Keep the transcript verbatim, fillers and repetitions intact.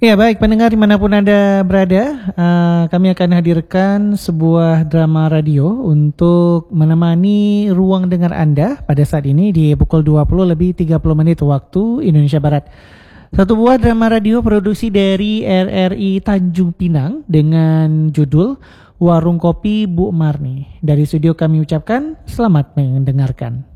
Ya baik pendengar dimanapun Anda berada, uh, kami akan hadirkan sebuah drama radio untuk menemani ruang dengar Anda pada saat ini di pukul dua puluh lebih tiga puluh menit waktu Indonesia Barat. Satu buah drama radio produksi dari R R I Tanjung Pinang dengan judul Warung Kopi Bu Marni. Dari studio kami ucapkan selamat mendengarkan.